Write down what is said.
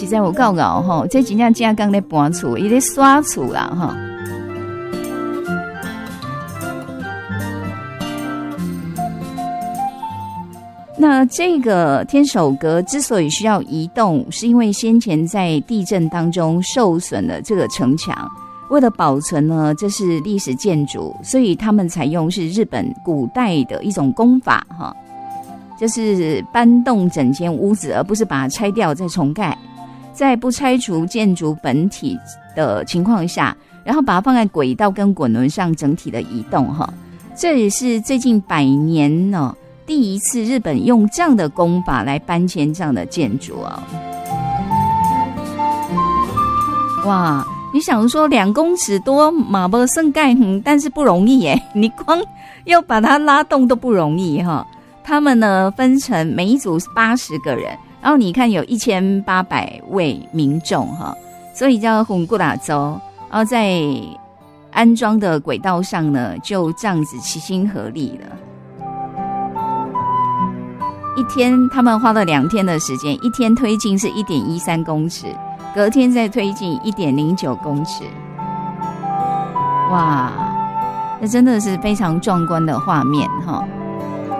实在有够熬吼，这真正正刚在搬厝，伊在刷厝啦吼。那这个天守阁之所以需要移动，是因为先前在地震当中受损了这个城墙，为了保存呢，这是历史建筑，所以他们采用是日本古代的一种工法哈，就是搬动整间屋子，而不是把它拆掉再重盖，在不拆除建筑本体的情况下，然后把它放在轨道跟滚轮上整体的移动哈。这也是最近100年呢第一次日本用这样的工法来搬迁这样的建筑哦。哇，你想说2公尺多马不胜盖但是不容易耶，你光要把它拉动都不容易哈。他们呢分成每一组80个人，然后你看有1800位民众哈，所以叫混古拉州，然后在安装的轨道上呢，就这样子齐心合力了。一天他们花了2天的时间，一天推进是 1.13 公尺，隔天再推进 1.09 公尺。哇，这真的是非常壮观的画面哈。